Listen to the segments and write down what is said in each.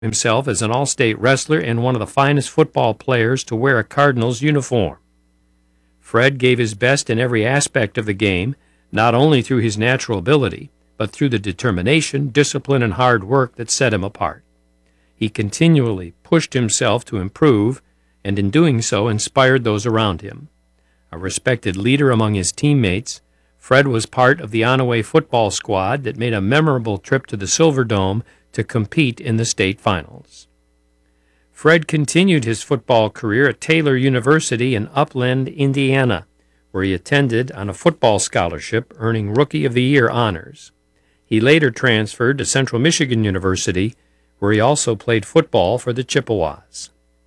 himself as an all-state wrestler and one of the finest football players to wear a Cardinals uniform. Fred gave his best in every aspect of the game, not only through his natural ability, but through the determination, discipline, and hard work that set him apart. He continually pushed himself to improve, and in doing so inspired those around him. A respected leader among his teammates, Fred was part of the Onaway football squad that made a memorable trip to the Silverdome to compete in the state finals. Fred continued his football career at Taylor University in Upland, Indiana, where he attended on a football scholarship, earning Rookie of the Year honors. He later transferred to Central Michigan University, where he also played football for the Chippewas.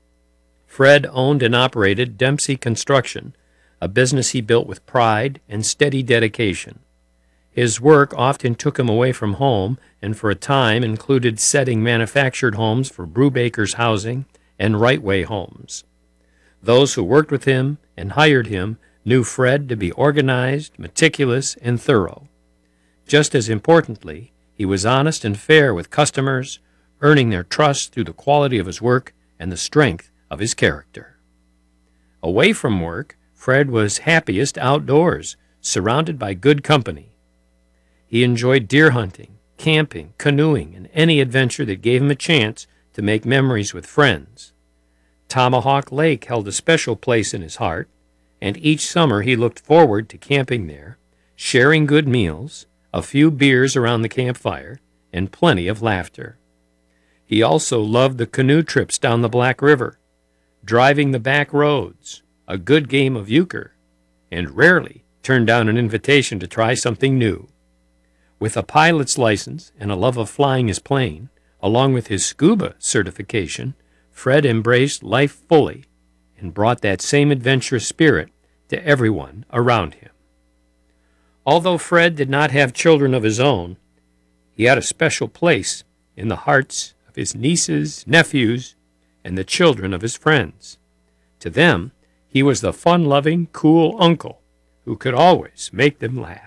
Fred owned and operated Dempsey Construction, a business he built with pride and steady dedication. His work often took him away from home and for a time included setting manufactured homes for Brubaker's Housing and Rightway Homes. Those who worked with him and hired him knew Fred to be organized, meticulous, and thorough. Just as importantly, he was honest and fair with customers, earning their trust through the quality of his work and the strength of his character. Away from work, Fred was happiest outdoors, surrounded by good company. He enjoyed deer hunting, camping, canoeing, and any adventure that gave him a chance to make memories with friends. Tomahawk Lake held a special place in his heart, and each summer he looked forward to camping there, sharing good meals, a few beers around the campfire, and plenty of laughter. He also loved the canoe trips down the Black River, driving the back roads, a good game of euchre, and rarely turned down an invitation to try something new. With a pilot's license and a love of flying his plane, along with his scuba certification, Fred embraced life fully and brought that same adventurous spirit to everyone around him. Although Fred did not have children of his own, he had a special place in the hearts of his nieces, nephews, and the children of his friends. To them, he was the fun-loving, cool uncle who could always make them laugh.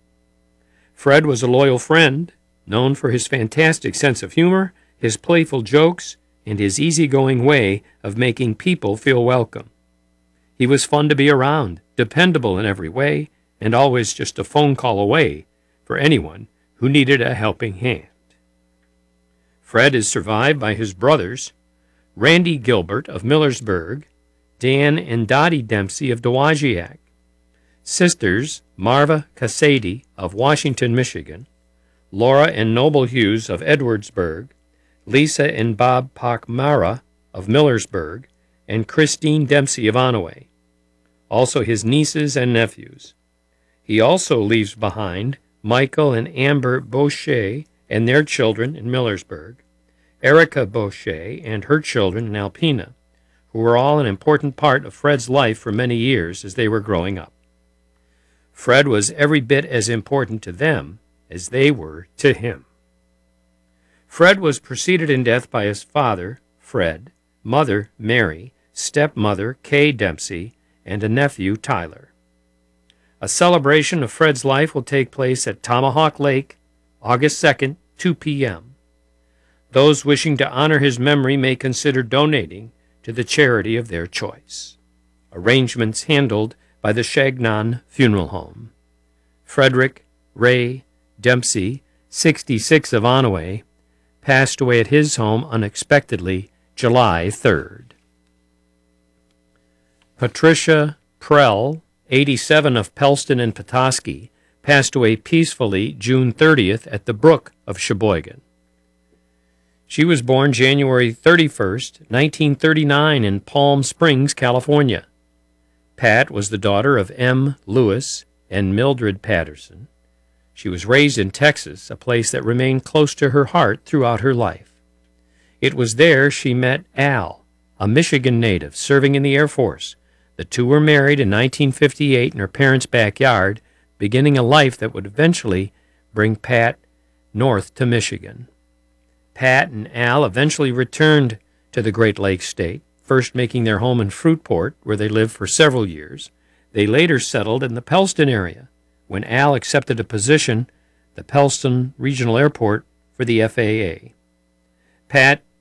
Fred was a loyal friend, known for his fantastic sense of humor, his playful jokes, and his easygoing way of making people feel welcome. He was fun to be around, dependable in every way, and always just a phone call away for anyone who needed a helping hand. Fred is survived by his brothers, Randy Gilbert of Millersburg, Dan and Dottie Dempsey of Dowagiac, sisters Marva Casady of Washington, Michigan, Laura and Noble Hughes of Edwardsburg, Lisa and Bob Pakmara of Millersburg, and Christine Dempsey of Onaway, also his nieces and nephews. He also leaves behind Michael and Amber Boucher and their children in Millersburg, Erica Boucher and her children in Alpena, who were all an important part of Fred's life for many years as they were growing up. Fred was every bit as important to them as they were to him. Fred was preceded in death by his father, Fred, mother, Mary, stepmother, Kay Dempsey, and a nephew, Tyler. A celebration of Fred's life will take place at Tomahawk Lake, August 2nd, 2 p.m. Those wishing to honor his memory may consider donating to the charity of their choice. Arrangements handled by the Chagnon Funeral Home. Frederick Ray Dempsey, 66 of Onaway, passed away at his home unexpectedly July 3rd. Patricia Prell, 87 of Pellston and Petoskey, passed away peacefully June 30th at the Brook of Sheboygan. She was born January 31st, 1939 in Palm Springs, California. Pat was the daughter of M. Lewis and Mildred Patterson. She was raised in Texas, a place that remained close to her heart throughout her life. It was there she met Al, a Michigan native serving in the Air Force. The two were married in 1958 in her parents' backyard, beginning a life that would eventually bring Pat north to Michigan. Pat and Al eventually returned to the Great Lakes state, first making their home in Fruitport, where they lived for several years. They later settled in the Pellston area, when Al accepted a position at the Pellston Regional Airport for the FAA. Pat